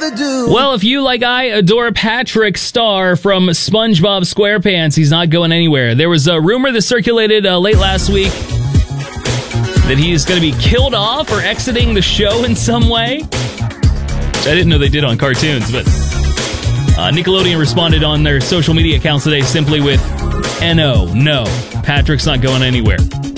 to do. Well, if you, like I, adore Patrick Star from SpongeBob SquarePants, he's not going anywhere. There was a rumor that circulated late last week that he's going to be killed off or exiting the show in some way. Which I didn't know they did on cartoons, but Nickelodeon responded on their social media accounts today simply with, "No, Patrick's not going anywhere."